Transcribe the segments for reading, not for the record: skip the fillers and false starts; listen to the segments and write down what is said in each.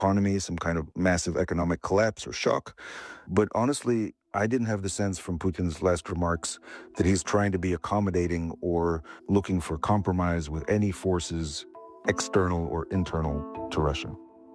economy, some kind of massive economic collapse or shock. But honestly, I didn't have the sense from Putin's last remarks that he's trying to be accommodating or looking for compromise with any forces, external or internal, to Russia.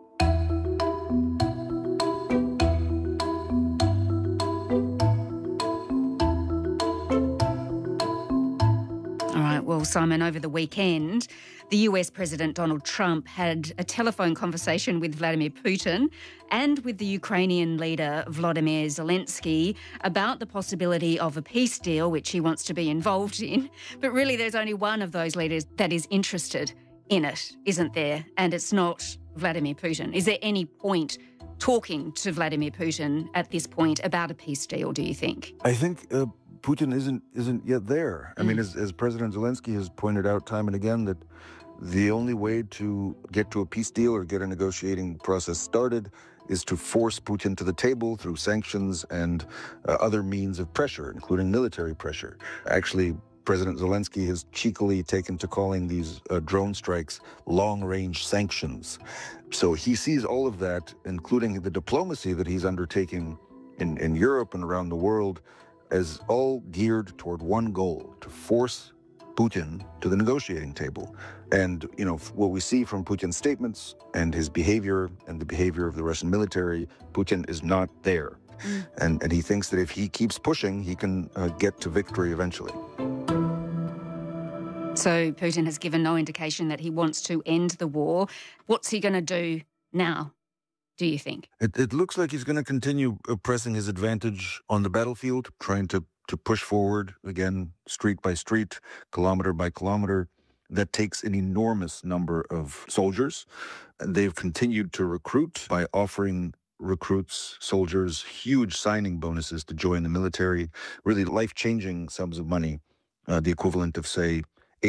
All right, well, Simon, over the weekend, the US President Donald Trump had a telephone conversation with Vladimir Putin and with the Ukrainian leader Volodymyr Zelensky about the possibility of a peace deal, which he wants to be involved in. But really, there's only one of those leaders that is interested in it, isn't there? And it's not Vladimir Putin. Is there any point talking to Vladimir Putin at this point about a peace deal, do you think? I think Putin isn't yet there. I mean, as President Zelensky has pointed out time and again, that the only way to get to a peace deal or get a negotiating process started is to force Putin to the table through sanctions and other means of pressure, including military pressure. Actually, President Zelensky has cheekily taken to calling these drone strikes long-range sanctions. So he sees all of that, including the diplomacy that he's undertaking in Europe and around the world, as all geared toward one goal: to force Putin to the negotiating table. And, you know, what we see from Putin's statements and his behavior and the behavior of the Russian military, Putin is not there. And he thinks that if he keeps pushing, he can get to victory eventually. So Putin has given no indication that he wants to end the war. What's he going to do now, do you think? It looks like he's going to continue pressing his advantage on the battlefield, trying to push forward, again, street by street, kilometer by kilometer. That takes an enormous number of soldiers. And they've continued to recruit by offering recruits, soldiers, huge signing bonuses to join the military, really life-changing sums of money, the equivalent of, say,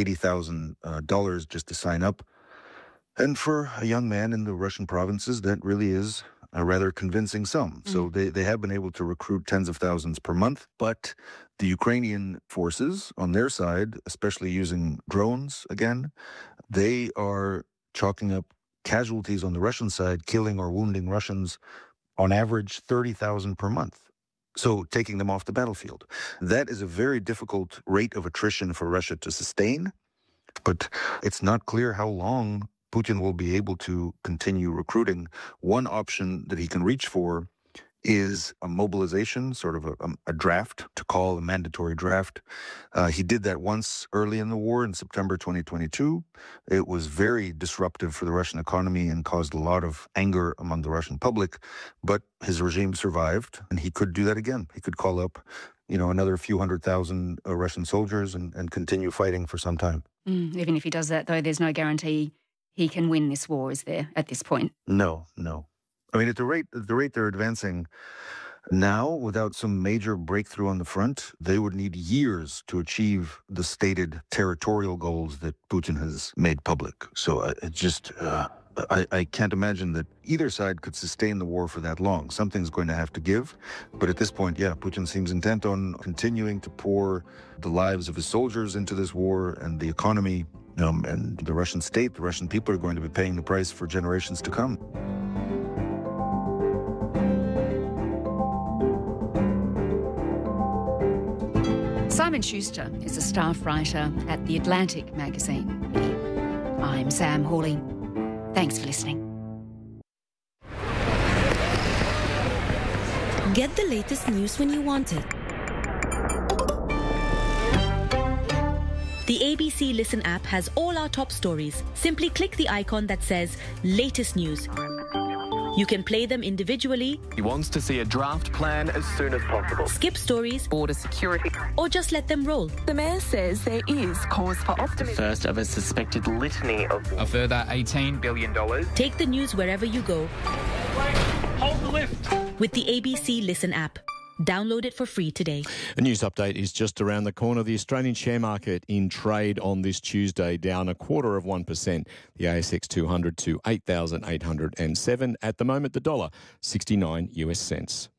$80,000 just to sign up. And for a young man in the Russian provinces, that really is a rather convincing sum. So they have been able to recruit tens of thousands per month. But the Ukrainian forces on their side, especially using drones again, they are chalking up casualties on the Russian side, killing or wounding Russians on average 30,000 per month. So taking them off the battlefield. That is a very difficult rate of attrition for Russia to sustain. But it's not clear how long Putin will be able to continue recruiting. One option that he can reach for is a mobilization, sort of a draft, to call a mandatory draft. He did that once early in the war in September 2022. It was very disruptive for the Russian economy and caused a lot of anger among the Russian public. But his regime survived, and he could do that again. He could call up, another few 100,000 Russian soldiers and continue fighting for some time. Even if he does that, though, there's no guarantee he can win this war, is there, at this point? No. I mean, at the rate they're advancing now, without some major breakthrough on the front, they would need years to achieve the stated territorial goals that Putin has made public. So I can't imagine that either side could sustain the war for that long. Something's going to have to give. But at this point, Putin seems intent on continuing to pour the lives of his soldiers into this war and the economy. And the Russian state, the Russian people are going to be paying the price for generations to come. Simon Schuster is a staff writer at The Atlantic magazine. I'm Sam Hawley. Thanks for listening. Get the latest news when you want it. The ABC Listen app has all our top stories. Simply click the icon that says Latest News. You can play them individually. He wants to see a draft plan as soon as possible. Skip stories. Border security. Or just let them roll. The mayor says there is cause for optimism. First of a suspected litany of... A further $18 billion. Take the news wherever you go. Hold the lift! With the ABC Listen app. Download it for free today. A news update is just around the corner. The Australian share market in trade on this Tuesday down 0.25%. The ASX 200 to 8,807. At the moment, the dollar 69 US cents.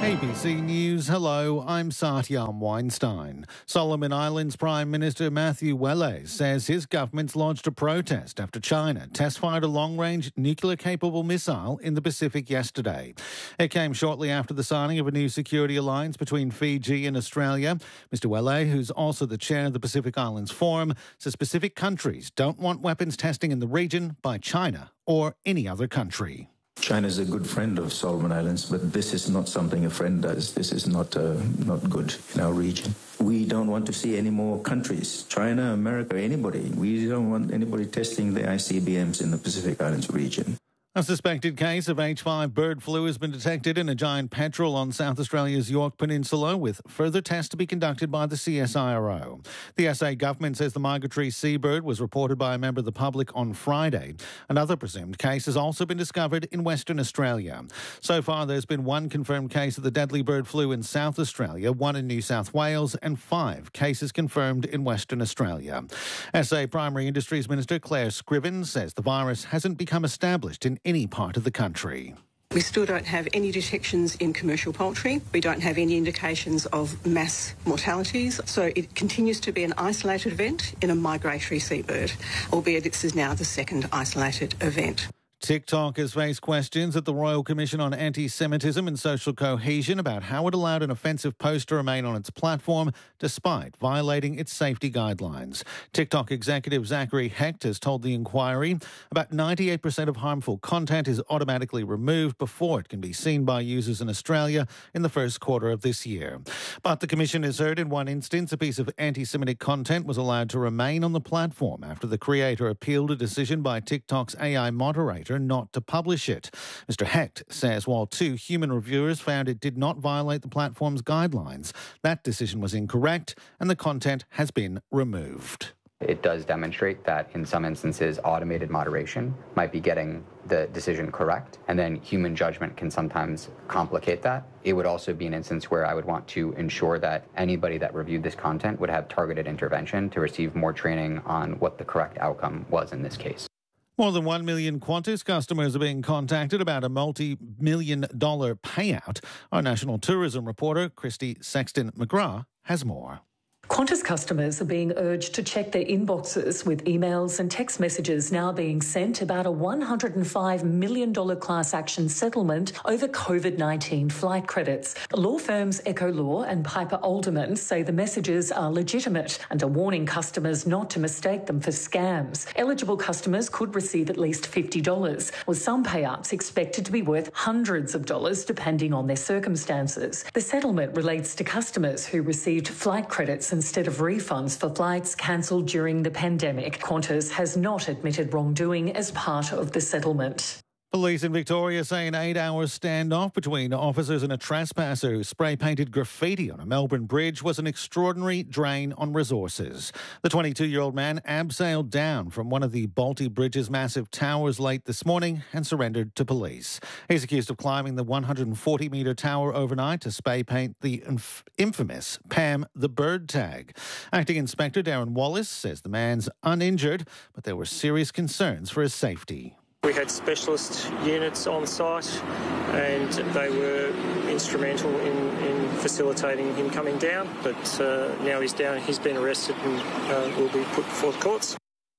ABC News, hello, I'm Satyam Weinstein. Solomon Islands Prime Minister Matthew Welle says his government's lodged a protest after China test-fired a long-range nuclear-capable missile in the Pacific yesterday. It came shortly after the signing of a new security alliance between Fiji and Australia. Mr Welle, who's also the chair of the Pacific Islands Forum, says Pacific countries don't want weapons testing in the region by China or any other country. China is a good friend of Solomon Islands, but this is not something a friend does. This is not good in our region. We don't want to see any more countries, China, America, anybody. We don't want anybody testing the ICBMs in the Pacific Islands region. A suspected case of H5 bird flu has been detected in a giant petrel on South Australia's Yorke Peninsula, with further tests to be conducted by the CSIRO. The SA government says the migratory seabird was reported by a member of the public on Friday. Another presumed case has also been discovered in Western Australia. So far, there's been one confirmed case of the deadly bird flu in South Australia, one in New South Wales, and 5 cases confirmed in Western Australia. SA Primary Industries Minister Claire Scriven says the virus hasn't become established in any part of the country. We still don't have any detections in commercial poultry. We don't have any indications of mass mortalities. So it continues to be an isolated event in a migratory seabird, albeit this is now the second isolated event. TikTok has faced questions at the Royal Commission on Anti-Semitism and Social Cohesion about how it allowed an offensive post to remain on its platform despite violating its safety guidelines. TikTok executive Zachary Hecht has told the inquiry about 98% of harmful content is automatically removed before it can be seen by users in Australia in the first quarter of this year. But the Commission has heard in one instance a piece of anti-Semitic content was allowed to remain on the platform after the creator appealed a decision by TikTok's AI moderator not to publish it. Mr Hecht says while 2 human reviewers found it did not violate the platform's guidelines, that decision was incorrect and the content has been removed. It does demonstrate that in some instances automated moderation might be getting the decision correct, and then human judgment can sometimes complicate that. It would also be an instance where I would want to ensure that anybody that reviewed this content would have targeted intervention to receive more training on what the correct outcome was in this case. More than 1 million Qantas customers are being contacted about a multi-million-dollar payout. Our national tourism reporter, Christy Sexton-McGrath, has more. Qantas customers are being urged to check their inboxes, with emails and text messages now being sent about a $105 million class action settlement over COVID-19 flight credits. Law firms Echo Law and Piper Alderman say the messages are legitimate and are warning customers not to mistake them for scams. Eligible customers could receive at least $50, with some payouts expected to be worth hundreds of dollars depending on their circumstances. The settlement relates to customers who received flight credits instead of refunds for flights cancelled during the pandemic. Qantas has not admitted wrongdoing as part of the settlement. Police in Victoria say an 8-hour standoff between officers and a trespasser who spray-painted graffiti on a Melbourne bridge was an extraordinary drain on resources. The 22-year-old man abseiled down from one of the Balti Bridge's massive towers late this morning and surrendered to police. He's accused of climbing the 140-metre tower overnight to spray-paint the infamous Pam the Bird tag. Acting Inspector Darren Wallace says the man's uninjured, but there were serious concerns for his safety. We had specialist units on site and they were instrumental in facilitating him coming down, but now he's down, he's been arrested and will be put before the courts.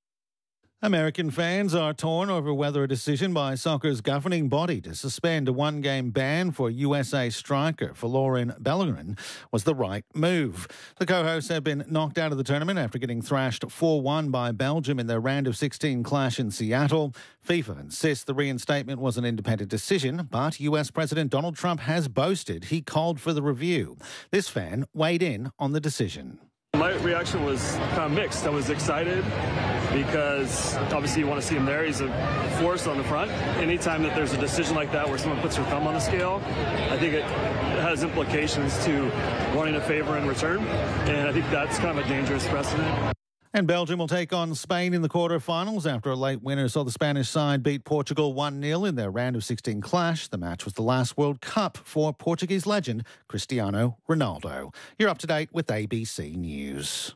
American fans are torn over whether a decision by soccer's governing body to suspend a 1-game ban for USA striker Folarin Balogun was the right move. The co-hosts have been knocked out of the tournament after getting thrashed 4-1 by Belgium in their round of 16 clash in Seattle. FIFA insists the reinstatement was an independent decision, but US President Donald Trump has boasted he called for the review. This fan weighed in on the decision. My reaction was kind of mixed. I was excited because obviously you want to see him there. He's a force on the front. Anytime that there's a decision like that where someone puts their thumb on the scale, I think it has implications to wanting a favor in return. And I think that's kind of a dangerous precedent. And Belgium will take on Spain in the quarterfinals after a late winner saw the Spanish side beat Portugal 1-0 in their round of 16 clash. The match was the last World Cup for Portuguese legend Cristiano Ronaldo. You're up to date with ABC News.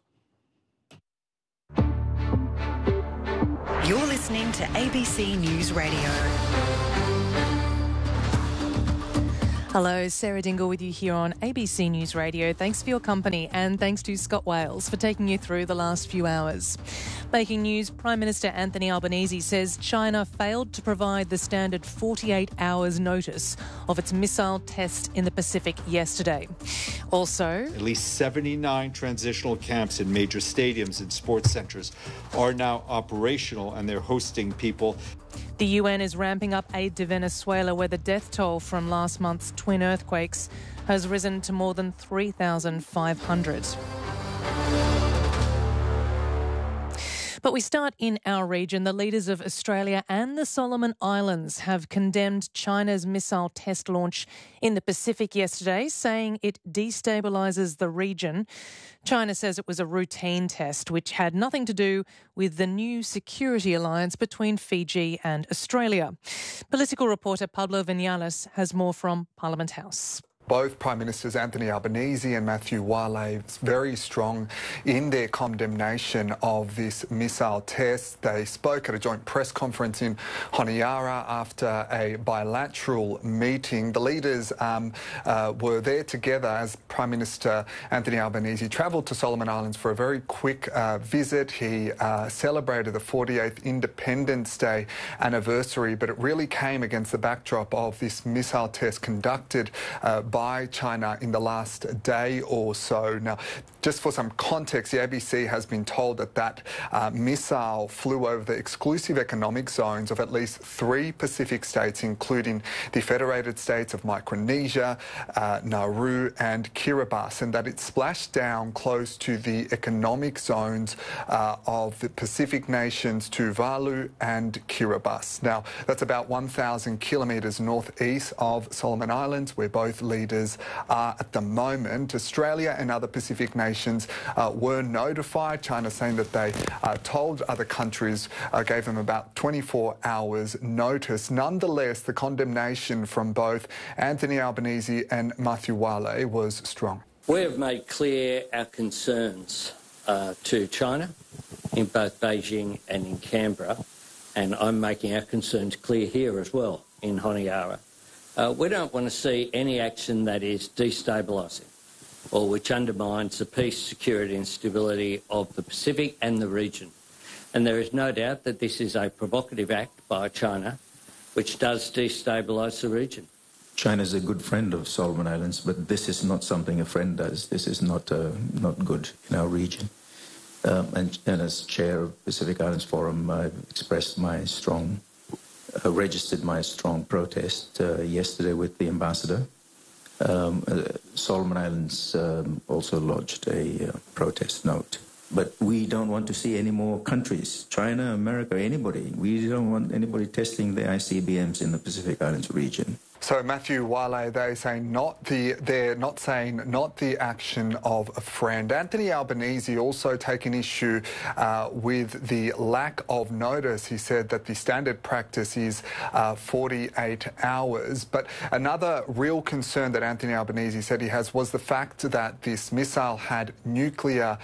You're listening to ABC News Radio. Hello, Sarah Dingle with you here on ABC News Radio. Thanks for your company and thanks to Scott Wales for taking you through the last few hours. Making news, Prime Minister Anthony Albanese says China failed to provide the standard 48 hours notice of its missile test in the Pacific yesterday. Also, at least 79 transitional camps in major stadiums and sports centres are now operational and they're hosting people. The UN is ramping up aid to Venezuela, where the death toll from last month's twin earthquakes has risen to more than 3,500. But we start in our region. The leaders of Australia and the Solomon Islands have condemned China's missile test launch in the Pacific yesterday, saying it destabilises the region. China says it was a routine test which had nothing to do with the new security alliance between Fiji and Australia. Political reporter Pablo Vinales has more from Parliament House. Both Prime Ministers Anthony Albanese and Matthew Wale very strong in their condemnation of this missile test. They spoke at a joint press conference in Honiara after a bilateral meeting. The leaders were there together as Prime Minister Anthony Albanese travelled to Solomon Islands for a very quick visit. He celebrated the 48th Independence Day anniversary, but it really came against the backdrop of this missile test conducted by China in the last day or so. Now, just for some context, the ABC has been told that missile flew over the exclusive economic zones of at least 3 Pacific states, including the Federated States of Micronesia, Nauru and Kiribati, and that it splashed down close to the economic zones of the Pacific nations Tuvalu and Kiribati. Now, that's about 1,000 kilometres northeast of Solomon Islands, where both leaders are at the moment. Australia and other Pacific nations were notified. China saying that they told other countries, gave them about 24 hours notice. Nonetheless, the condemnation from both Anthony Albanese and Matthew Wale was strong. We have made clear our concerns to China in both Beijing and in Canberra, and I'm making our concerns clear here as well in Honiara. We don't want to see any action that is destabilising or which undermines the peace, security and stability of the Pacific and the region. And there is no doubt that this is a provocative act by China which does destabilise the region. China is a good friend of Solomon Islands, but this is not something a friend does. This is not good in our region. And as chair of Pacific Islands Forum, I've expressed my registered my strong protest yesterday with the ambassador. Solomon Islands also lodged a protest note. But we don't want to see any more countries, China, America, anybody. We don't want anybody testing the ICBMs in the Pacific Islands region. So Matthew Wale, they're not saying the action of a friend. Anthony Albanese also taken issue with the lack of notice. He said that the standard practice is 48 hours. But another real concern that Anthony Albanese said he has was the fact that this missile had nuclear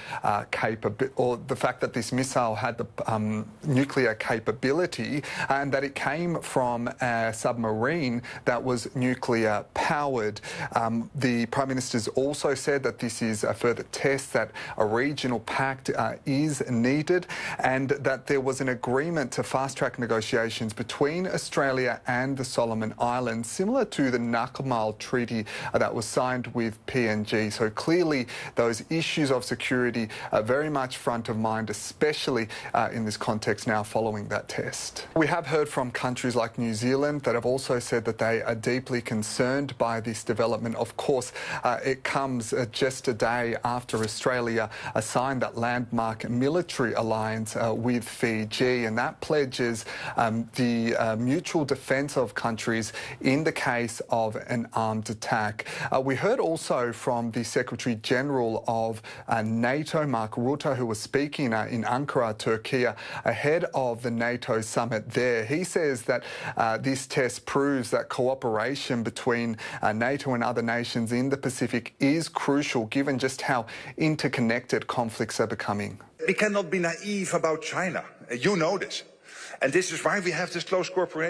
nuclear capability, and that it came from a submarine that was nuclear powered. The Prime Minister's also said that this is a further test that a regional pact is needed, and that there was an agreement to fast-track negotiations between Australia and the Solomon Islands, similar to the Nakamal Treaty that was signed with PNG. So clearly those issues of security are very much front of mind, especially in this context now following that test. We have heard from countries like New Zealand that have also said that they are deeply concerned by this development. Of course, it comes just a day after Australia signed that landmark military alliance with Fiji, and that pledges the mutual defence of countries in the case of an armed attack. We heard also from the Secretary-General of NATO, Mark Rutte, who was speaking in Ankara, Turkey, ahead of the NATO summit there. He says that this test proves that cooperation between NATO and other nations in the Pacific is crucial, given just how interconnected conflicts are becoming. We cannot be naive about China. You know this. And this is why we have this close cooperation.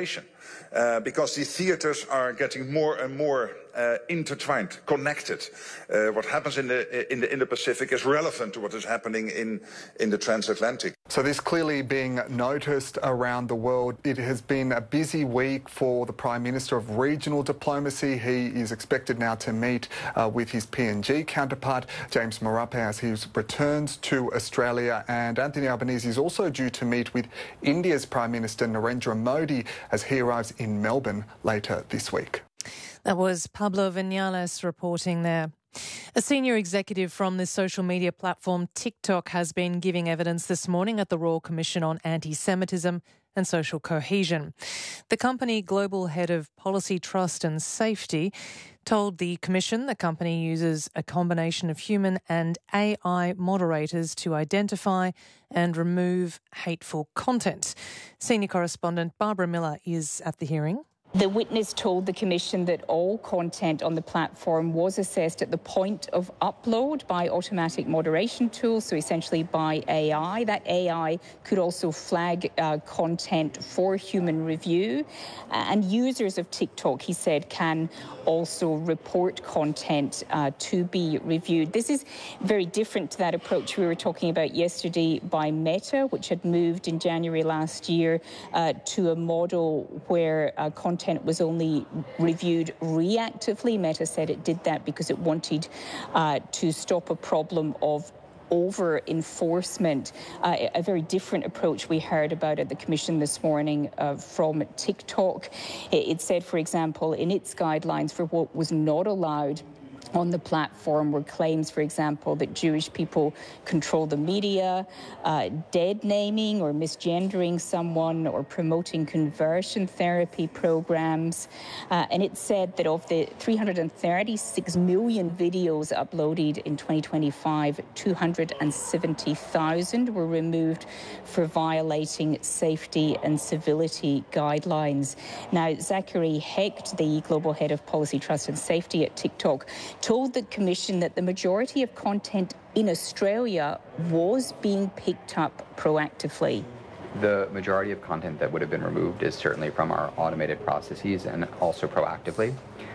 because the theaters are getting more and more intertwined, connected. What happens in the Indo-Pacific is relevant to what is happening in the transatlantic. So this clearly being noticed around the world. It has been a busy week for the Prime Minister of Regional Diplomacy. He is expected now to meet with his PNG counterpart, James Marape, as he returns to Australia. And Anthony Albanese is also due to meet with India's Prime Minister Narendra Modi as he arrives in Melbourne later this week. That was Pablo Vinales reporting there. A senior executive from the social media platform TikTok has been giving evidence this morning at the Royal Commission on Anti-Semitism and Social Cohesion. The company global head of policy, trust and safety told the Commission the company uses a combination of human and AI moderators to identify and remove hateful content. Senior correspondent Barbara Miller is at the hearing. The witness told the Commission that all content on the platform was assessed at the point of upload by automatic moderation tools, so essentially by AI. That AI could also flag content for human review. And users of TikTok, he said, can also report content to be reviewed. This is very different to that approach we were talking about yesterday by Meta, which had moved in January last year to a model where content was only reviewed reactively. Meta said it did that because it wanted to stop a problem of over-enforcement, a very different approach we heard about at the Commission this morning from TikTok. It said, for example, in its guidelines for what was not allowed on the platform were claims, for example, that Jewish people control the media, dead naming or misgendering someone, or promoting conversion therapy programs. And it said that of the 336 million videos uploaded in 2025, 270,000 were removed for violating safety and civility guidelines. Now, Zachary Hecht, the global head of policy, trust and safety at TikTok, told the Commission that the majority of content in Australia was being picked up proactively. The majority of content that would have been removed is certainly from our automated processes and also proactively.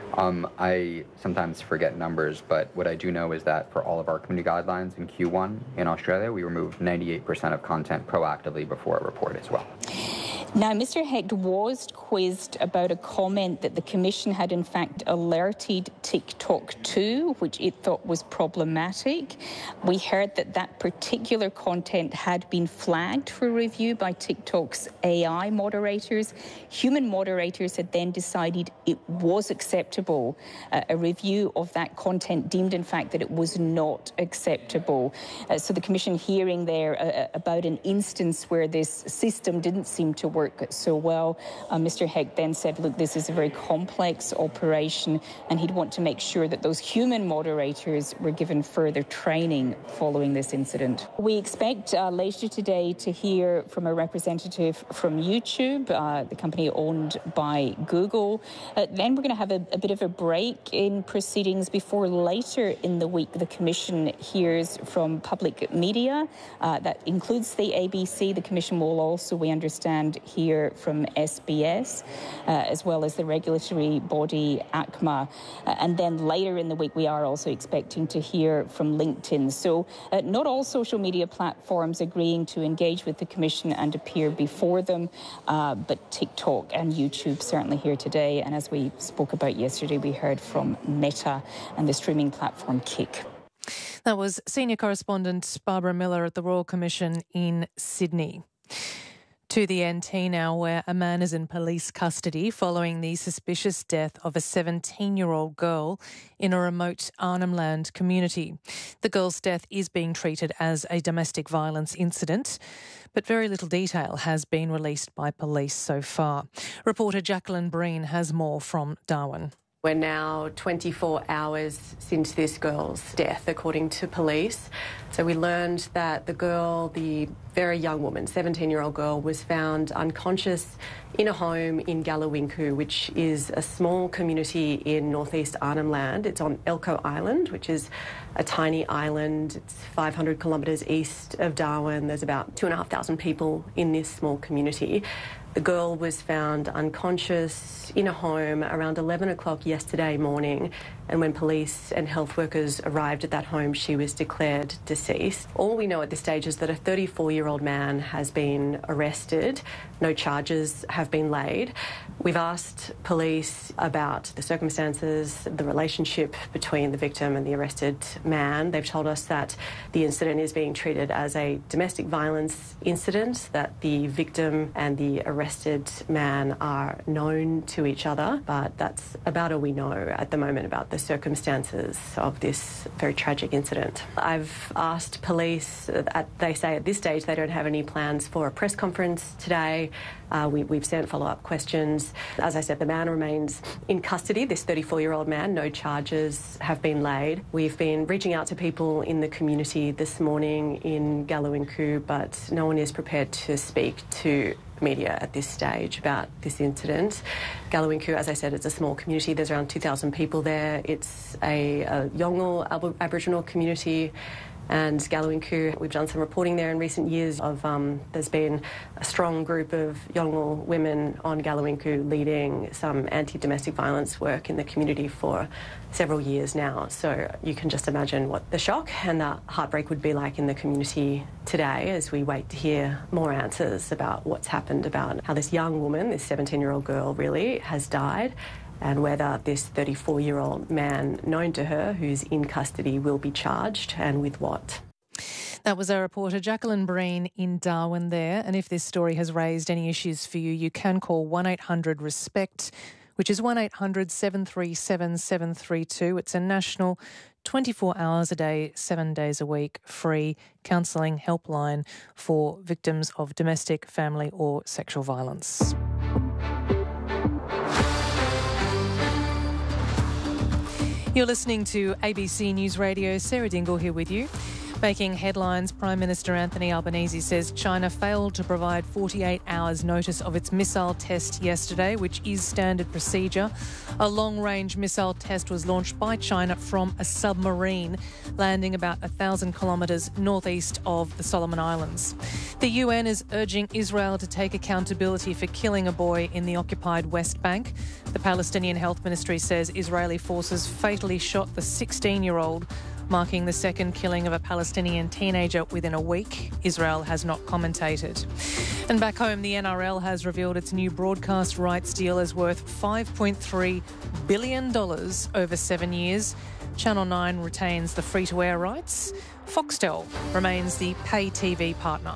I sometimes forget numbers, but what I do know is that for all of our community guidelines in Q1 in Australia, we removed 98% of content proactively before a report as well. Now, Mr. Hecht was quizzed about a comment that the Commission had in fact alerted TikTok to, which it thought was problematic. We heard that that particular content had been flagged for review by TikTok's AI moderators. Human moderators had then decided it was acceptable. A review of that content deemed, in fact, that it was not acceptable. So the Commission hearing there about an instance where this system didn't seem to work so well. Mr. Hecht then said, look, this is a very complex operation, and he'd want to make sure that those human moderators were given further training following this incident. We expect later today to hear from a representative from YouTube, the company owned by Google. Then we're going to have a bit of a break in proceedings before later in the week the Commission hears from public media. That includes the ABC. The Commission will also, we understand, hear from SBS, as well as the regulatory body ACMA. And then later in the week, we are also expecting to hear from LinkedIn. So not all social media platforms agreeing to engage with the Commission and appear before them, but TikTok and YouTube certainly here today. And as we spoke about yesterday, we heard from Meta and the streaming platform Kick. That was senior correspondent Barbara Miller at the Royal Commission in Sydney. To the NT now, where a man is in police custody following the suspicious death of a 17-year-old girl in a remote Arnhem Land community. The girl's death is being treated as a domestic violence incident, but very little detail has been released by police so far. Reporter Jacqueline Breen has more from Darwin. We're now 24 hours since this girl's death, according to police. So we learned that the girl, the very young woman, 17-year-old girl, was found unconscious in a home in Gallawinku, which is a small community in northeast Arnhem Land. It's on Elcho Island, which is a tiny island. It's 500 kilometres east of Darwin. There's about 2,500 people in this small community. The girl was found unconscious in a home around 11 o'clock yesterday morning, and when police and health workers arrived at that home, she was declared deceased. All we know at this stage is that a 34-year-old man has been arrested. No charges have been laid. We've asked police about the circumstances, the relationship between the victim and the arrested man. They've told us that the incident is being treated as a domestic violence incident, that the victim and the arrested man are known to each other, but that's about all we know at the moment about the circumstances of this very tragic incident. I've asked police, they say at this stage they don't have any plans for a press conference today. We've sent follow-up questions. As I said, the man remains in custody, this 34-year-old man. No charges have been laid. We've been reaching out to people in the community this morning in Galluinku, but no one is prepared to speak to media at this stage about this incident. Galluinku, as I said, it's a small community. There's around 2,000 people there. It's a Yolngu Aboriginal community. And Galluinku, we've done some reporting there in recent years of there's been a strong group of Yolngu women on Galluinku leading some anti-domestic violence work in the community for several years now. So you can just imagine what the shock and the heartbreak would be like in the community today as we wait to hear more answers about what's happened, about how this young woman, this 17-year-old girl really, has died, and whether this 34-year-old man known to her who's in custody will be charged and with what. That was our reporter Jacqueline Breen in Darwin there. And if this story has raised any issues for you, you can call 1-800-RESPECT, which is 1-800-737-732. It's a national 24 hours a day, 7 days a week, free counselling helpline for victims of domestic, family or sexual violence. You're listening to ABC News Radio. Sarah Dingle here with you. Making headlines, Prime Minister Anthony Albanese says China failed to provide 48 hours notice of its missile test yesterday, which is standard procedure. A long-range missile test was launched by China from a submarine, landing about 1,000 kilometres northeast of the Solomon Islands. The UN is urging Israel to take accountability for killing a boy in the occupied West Bank. The Palestinian Health Ministry says Israeli forces fatally shot the 16-year-old, marking the second killing of a Palestinian teenager within a week. Israel has not commentated. And back home, the NRL has revealed its new broadcast rights deal is worth $5.3 billion over 7 years. Channel 9 retains the free-to-air rights. Foxtel remains the pay TV partner.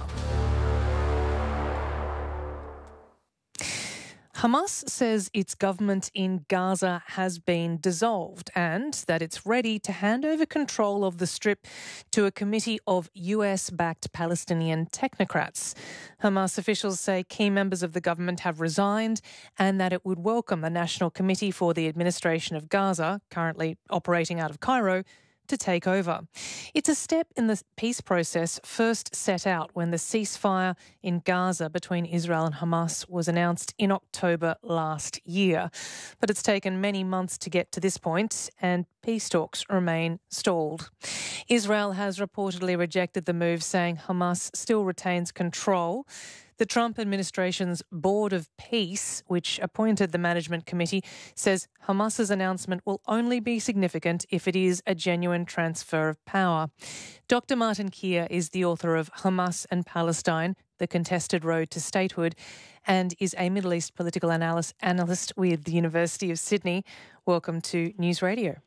Hamas says its government in Gaza has been dissolved and that it's ready to hand over control of the Strip to a committee of US-backed Palestinian technocrats. Hamas officials say key members of the government have resigned and that it would welcome the National Committee for the Administration of Gaza, currently operating out of Cairo, to take over. It's a step in the peace process first set out when the ceasefire in Gaza between Israel and Hamas was announced in October last year. But it's taken many months to get to this point and peace talks remain stalled. Israel has reportedly rejected the move, saying Hamas still retains control. The Trump administration's Board of Peace, which appointed the management committee, says Hamas's announcement will only be significant if it is a genuine transfer of power. Dr. Martin Keir is the author of Hamas and Palestine, The Contested Road to Statehood, and is a Middle East political analyst with the University of Sydney. Welcome to News Radio.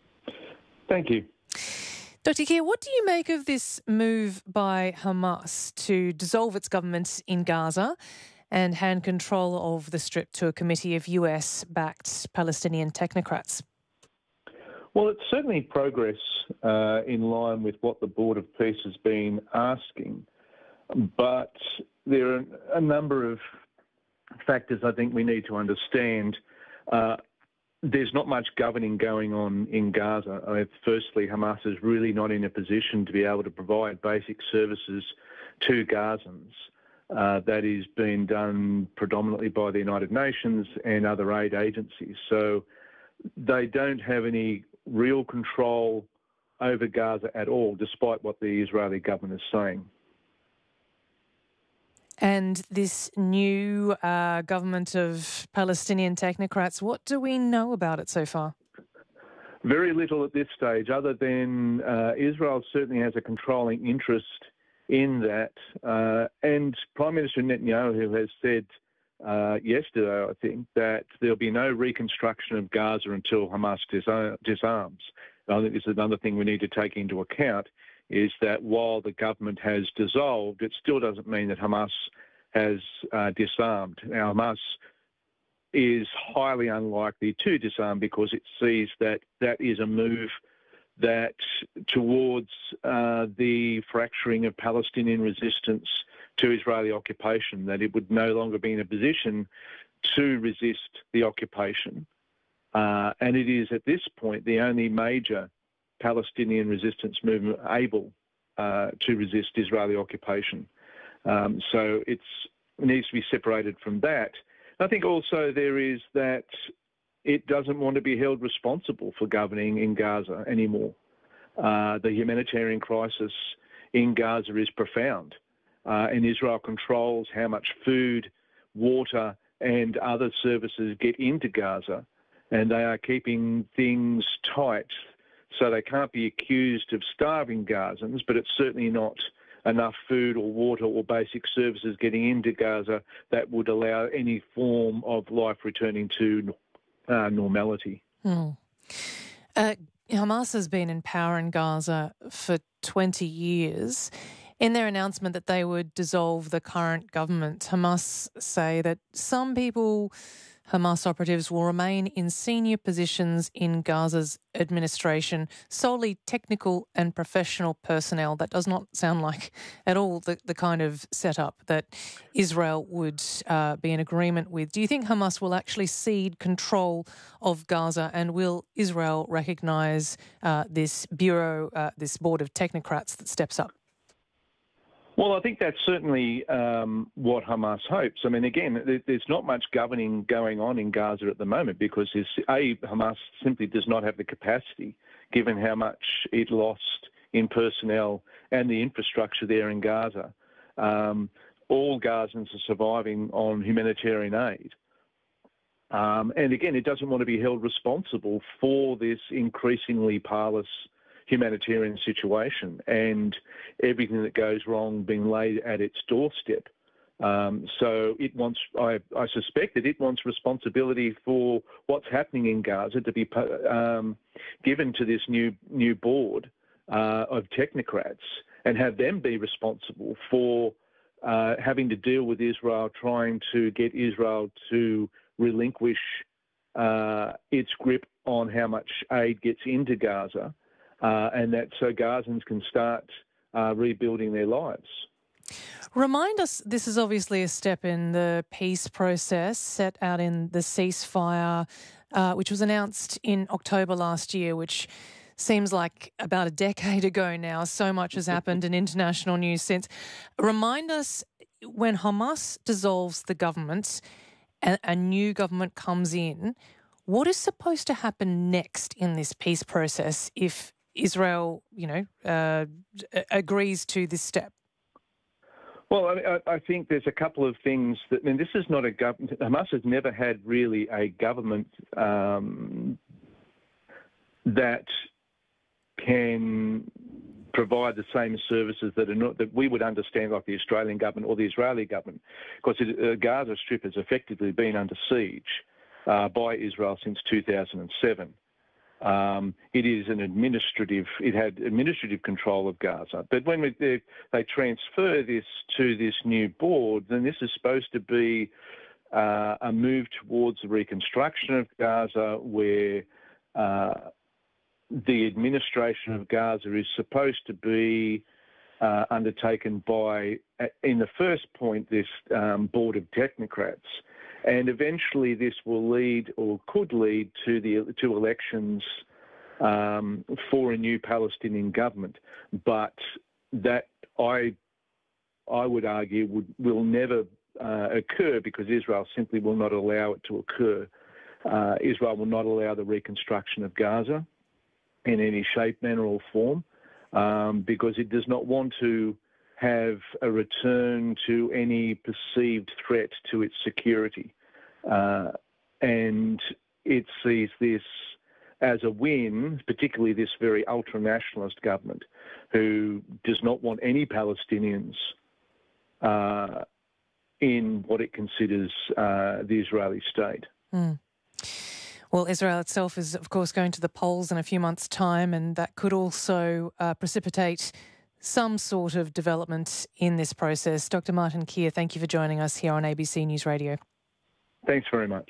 Thank you. Dr. Keir, what do you make of this move by Hamas to dissolve its government in Gaza and hand control of the Strip to a committee of US-backed Palestinian technocrats? Well, it's certainly progress in line with what the Board of Peace has been asking, but there are a number of factors I think we need to understand. There's not much governing going on in Gaza. Firstly, Hamas is really not in a position to be able to provide basic services to Gazans. That is being done predominantly by the United Nations and other aid agencies. So they don't have any real control over Gaza at all, despite what the Israeli government is saying. And this new government of Palestinian technocrats, what do we know about it so far? Very little at this stage, other than Israel certainly has a controlling interest in that. And Prime Minister Netanyahu has said yesterday, I think, that there'll be no reconstruction of Gaza until Hamas disarms. And I think this is another thing we need to take into account, is that while the government has dissolved, it still doesn't mean that Hamas has disarmed. Now, Hamas is highly unlikely to disarm because it sees that that is a move that towards the fracturing of Palestinian resistance to Israeli occupation, that it would no longer be in a position to resist the occupation. And it is at this point the only major Palestinian resistance movement able to resist Israeli occupation. So it needs to be separated from that. I think also there is that it doesn't want to be held responsible for governing in Gaza anymore. The humanitarian crisis in Gaza is profound, and Israel controls how much food, water, and other services get into Gaza, and they are keeping things tight. So they can't be accused of starving Gazans, but it's certainly not enough food or water or basic services getting into Gaza that would allow any form of life returning to normality. Hamas has been in power in Gaza for 20 years. In their announcement that they would dissolve the current government, Hamas say that some people, Hamas operatives, will remain in senior positions in Gaza's administration, solely technical and professional personnel. That does not sound like at all the kind of setup that Israel would be in agreement with. Do you think Hamas will actually cede control of Gaza, and will Israel recognise this bureau, this board of technocrats that steps up? Well, I think that's certainly what Hamas hopes. I mean, again, there's not much governing going on in Gaza at the moment because Hamas simply does not have the capacity, given how much it lost in personnel and the infrastructure there in Gaza. All Gazans are surviving on humanitarian aid. And again, it doesn't want to be held responsible for this increasingly parlous humanitarian situation and everything that goes wrong being laid at its doorstep. So it wants, I suspect that it wants responsibility for what's happening in Gaza to be given to this new board of technocrats and have them be responsible for having to deal with Israel, trying to get Israel to relinquish its grip on how much aid gets into Gaza. And that so Gazans can start rebuilding their lives. Remind us, this is obviously a step in the peace process set out in the ceasefire, which was announced in October last year, which seems like about a decade ago now. So much has happened in international news since. Remind us, when Hamas dissolves the government and a new government comes in, what is supposed to happen next in this peace process if Israel, agrees to this step? Well, I think there's a couple of things that, this is not a government. Hamas has never had really a government that can provide the same services that we would understand, like the Australian government or the Israeli government, because the Gaza Strip has effectively been under siege by Israel since 2007. It is it had administrative control of Gaza. But when they transfer this to this new board, then this is supposed to be a move towards the reconstruction of Gaza, where the administration of Gaza is supposed to be undertaken by, in the first point, this board of technocrats. And eventually this will lead, or could lead, to elections for a new Palestinian government. But that, I would argue, will never occur because Israel simply will not allow it to occur. Israel will not allow the reconstruction of Gaza in any shape, manner or form because it does not want to have a return to any perceived threat to its security. And it sees this as a win, particularly this very ultra-nationalist government who does not want any Palestinians in what it considers the Israeli state. Mm. Well, Israel itself is, of course, going to the polls in a few months' time, and that could also precipitate some sort of development in this process. Dr. Martin Keir, thank you for joining us here on ABC News Radio. Thanks very much.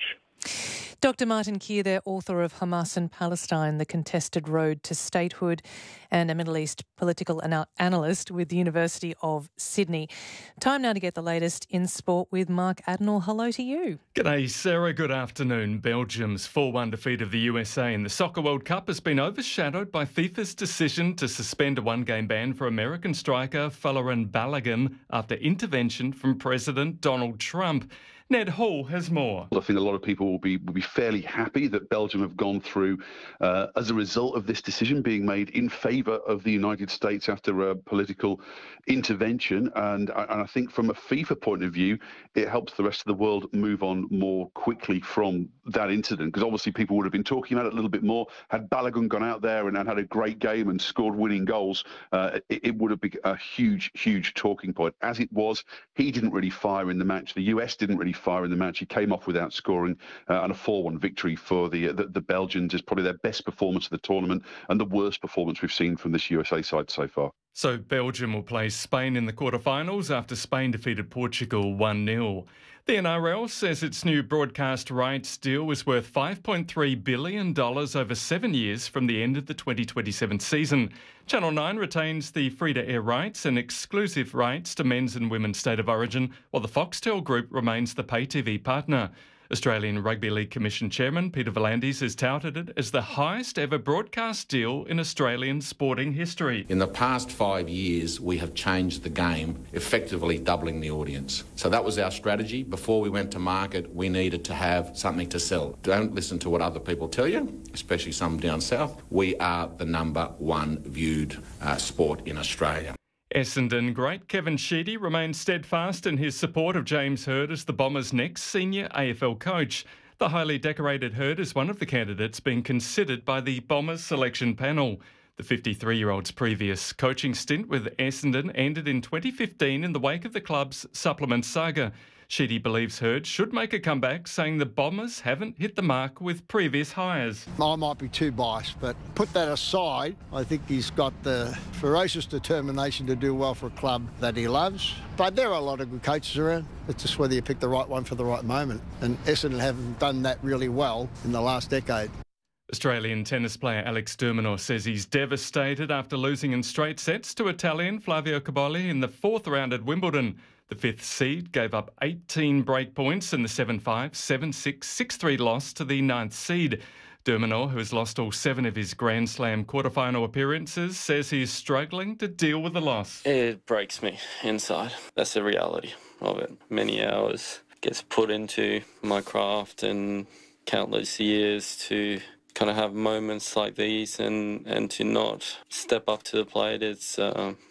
Dr. Martin Keir, they're author of Hamas and Palestine, The Contested Road to Statehood, and a Middle East political analyst with the University of Sydney. Time now to get the latest in sport with Mark Adenauer. Hello to you. G'day, Sarah. Good afternoon. Belgium's 4-1 defeat of the USA in the Soccer World Cup has been overshadowed by FIFA's decision to suspend a one-game ban for American striker Folarin Balogun after intervention from President Donald Trump. Ned Hall has more. I think a lot of people will be fairly happy that Belgium have gone through as a result of this decision being made in favour of the United States after a political intervention. And I think from a FIFA point of view, it helps the rest of the world move on more quickly from that incident, because obviously people would have been talking about it a little bit more. Had Balogun gone out there and had a great game and scored winning goals, it would have been a huge, huge talking point. As it was, he didn't really fire in the match. The US didn't really fire in the match. He came off without scoring, and a 4-1 victory for the Belgians is probably their best performance of the tournament and the worst performance we've seen from this USA side so far. So Belgium will play Spain in the quarterfinals after Spain defeated Portugal 1-0. The NRL says its new broadcast rights deal is worth $5.3 billion over 7 years from the end of the 2027 season. Channel 9 retains the free-to-air rights and exclusive rights to men's and women's State of Origin, while the Foxtel Group remains the pay TV partner. Australian Rugby League Commission Chairman Peter V'landys has touted it as the highest ever broadcast deal in Australian sporting history. In the past 5 years, we have changed the game, effectively doubling the audience. So that was our strategy. Before we went to market, we needed to have something to sell. Don't listen to what other people tell you, especially some down south. We are the #1 viewed sport in Australia. Essendon great Kevin Sheedy remains steadfast in his support of James Hird as the Bombers' next senior AFL coach. The highly decorated Hird is one of the candidates being considered by the Bombers selection panel. The 53-year-old's previous coaching stint with Essendon ended in 2015 in the wake of the club's supplement saga. Sheedy believes Hird should make a comeback, saying the Bombers haven't hit the mark with previous hires. I might be too biased, but put that aside, I think he's got the ferocious determination to do well for a club that he loves. But there are a lot of good coaches around. It's just whether you pick the right one for the right moment. And Essendon haven't done that really well in the last decade. Australian tennis player Alex de Minaur says he's devastated after losing in straight sets to Italian Flavio Cobolli in the 4th round at Wimbledon. The 5th seed gave up 18 break points in the 7-5, 7-6, 6-3 loss to the 9th seed. De Minaur, who has lost all 7 of his Grand Slam quarterfinal appearances, says he's struggling to deal with the loss. It breaks me inside. That's the reality of it. Many hours gets put into my craft and countless years to kind of have moments like these and to not step up to the plate. It's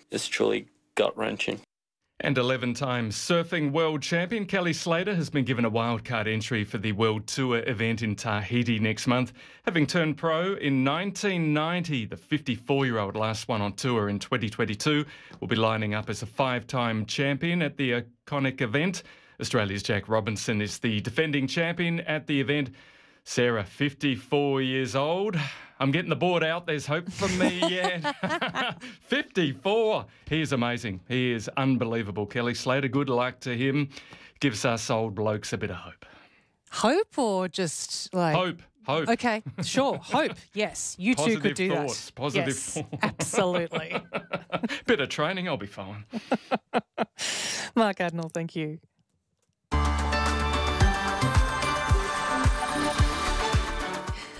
truly gut-wrenching. And 11-time surfing world champion Kelly Slater has been given a wildcard entry for the World Tour event in Tahiti next month. Having turned pro in 1990, the 54-year-old last one on tour in 2022 will be lining up as a 5-time champion at the iconic event. Australia's Jack Robinson is the defending champion at the event. Sarah, 54 years old. I'm getting the board out. There's hope for me yet. 54. He is amazing. He is unbelievable. Kelly Slater, good luck to him. Gives us old blokes a bit of hope. Hope or just like... Hope. Okay, sure. Hope, yes. You two could do thoughts. that. Positive yes, thoughts. Absolutely. Bit of training, I'll be fine. Mark Adenauer, thank you.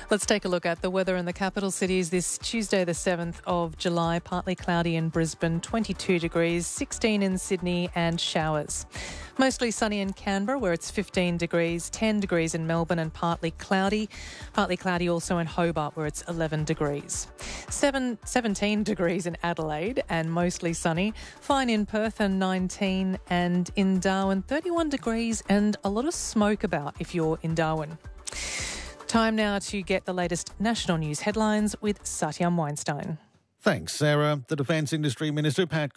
Let's take a look at the weather in the capital cities this Tuesday, the 7th of July. Partly cloudy in Brisbane, 22 degrees, 16 in Sydney and showers. Mostly sunny in Canberra, where it's 15 degrees, 10 degrees in Melbourne and partly cloudy. Partly cloudy also in Hobart, where it's 11 degrees. 17 degrees in Adelaide and mostly sunny. Fine in Perth and 19, and in Darwin 31 degrees and a lot of smoke about if you're in Darwin. Time now to get the latest national news headlines with Satyam Weinstein. Thanks, Sarah. The Defence Industry Minister, Pat